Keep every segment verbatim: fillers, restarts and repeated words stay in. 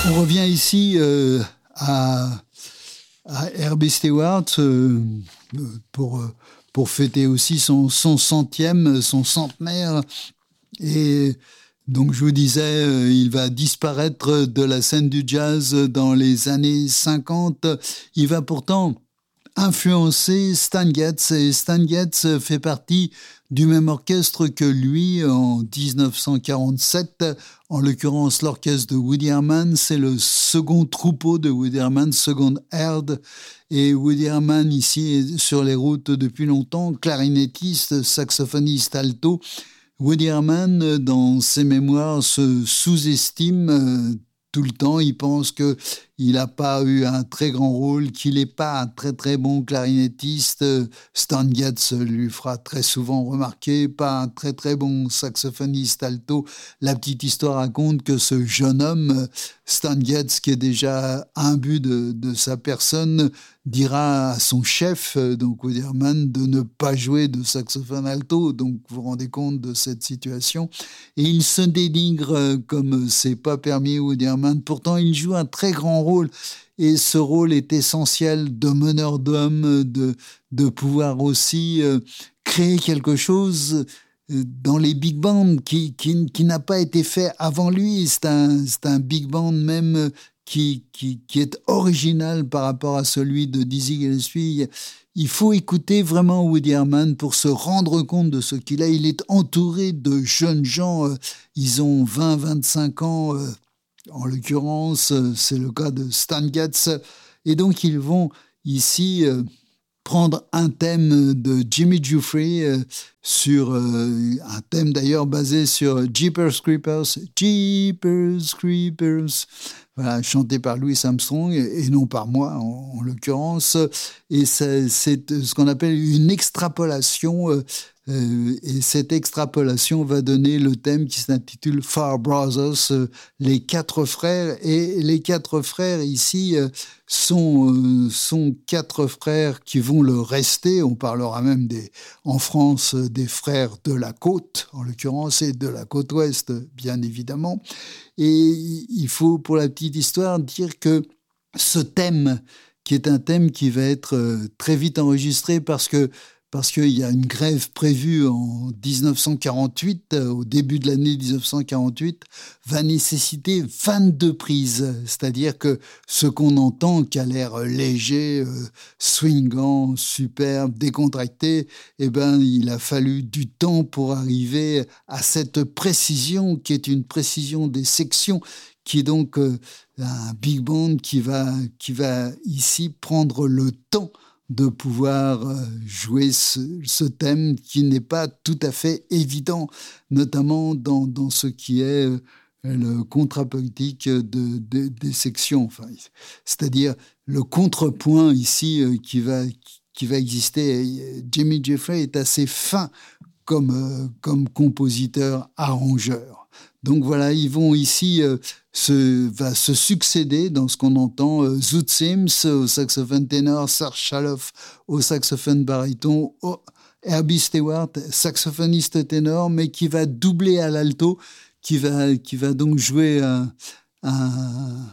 On revient ici euh, à, à Herbie Stewart euh, pour, pour fêter aussi son, son centième, son centenaire. Et donc je vous disais, euh, il va disparaître de la scène du jazz dans les années cinquante. Il va pourtant influencer Stan Getz, et Stan Getz fait partie du même orchestre que lui en dix-neuf cent quarante-sept, en l'occurrence l'orchestre de Woody Herman. C'est le second troupeau de Woody Herman, second herd, et Woody Herman ici est sur les routes depuis longtemps, clarinettiste, saxophoniste alto. Woody Herman, dans ses mémoires, se sous-estime euh, tout le temps. Il pense que il n'a pas eu un très grand rôle, qu'il n'est pas un très très bon clarinettiste. Stan Getz lui fera très souvent remarquer, pas un très très bon saxophoniste alto. La petite histoire raconte que ce jeune homme, Stan Getz, qui est déjà imbu de, de sa personne, dira à son chef, donc Woody Herman, de ne pas jouer de saxophone alto. Donc vous vous rendez compte de cette situation. Et il se dénigre comme c'est pas permis Woody Herman. Pourtant, il joue un très grand rôle, et ce rôle est essentiel de meneur d'hommes, de, de pouvoir aussi euh, créer quelque chose dans les big bands qui, qui, qui n'a pas été fait avant lui. C'est un, c'est un big band même qui, qui, qui est original par rapport à celui de Dizzy Gillespie. Il faut écouter vraiment Woody Herman pour se rendre compte de ce qu'il a. Il est entouré de jeunes gens, euh, ils ont vingt, vingt-cinq ans, euh, en l'occurrence, c'est le cas de Stan Getz. Et donc, ils vont ici euh, prendre un thème de Jimmy Giuffre, euh, sur euh, un thème d'ailleurs basé sur Jeepers Creepers, Jeepers Creepers, voilà, chanté par Louis Armstrong et non par moi en, en l'occurrence. Et c'est, c'est ce qu'on appelle une extrapolation. Euh, Euh, et cette extrapolation va donner le thème qui s'intitule Four Brothers, euh, les quatre frères. Et les quatre frères ici euh, sont, euh, sont quatre frères qui vont le rester. On parlera même des, en France des frères de la côte, en l'occurrence, et de la côte ouest, bien évidemment. Et il faut, pour la petite histoire, dire que ce thème, qui est un thème qui va être euh, très vite enregistré parce que parce qu'il y a une grève prévue en dix-neuf cent quarante-huit, au début de l'année dix-neuf cent quarante-huit, va nécessiter vingt-deux prises. C'est-à-dire que ce qu'on entend, qui a l'air léger, euh, swingant, superbe, décontracté, eh ben, il a fallu du temps pour arriver à cette précision, qui est une précision des sections, qui est donc euh, un big band qui va, qui va ici prendre le temps de pouvoir jouer ce, ce thème qui n'est pas tout à fait évident, notamment dans, dans ce qui est le contrapuntique de, de, des sections. Enfin, c'est-à-dire le contrepoint ici qui va, qui va exister. Jimmy Giuffre est assez fin comme, comme compositeur, arrangeur. Donc voilà, ils vont ici, euh, se, va se succéder dans ce qu'on entend euh, Zoot Sims au saxophone ténor, Serge Chaloff au saxophone baryton, oh, Herbie Stewart, saxophoniste ténor, mais qui va doubler à l'alto, qui va, qui va donc jouer un, un,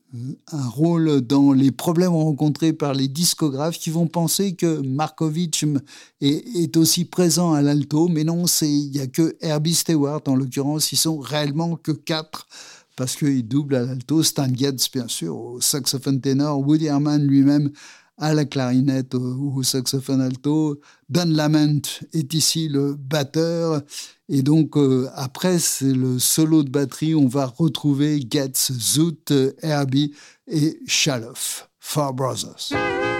un rôle dans les problèmes rencontrés par les discographes qui vont penser que Markovitch est, est aussi présent à l'alto, mais non, il n'y a que Herbie Stewart, en l'occurrence, ils sont réellement que quatre, parce qu'il double à l'alto, Stan Getz, bien sûr, au saxophone ténor, Woody Herman lui-même à la clarinette ou au saxophone alto, Don Lamont est ici le batteur, et donc euh, après c'est le solo de batterie, on va retrouver Getz, Zoot, Herbie et Chaloff, Four Brothers.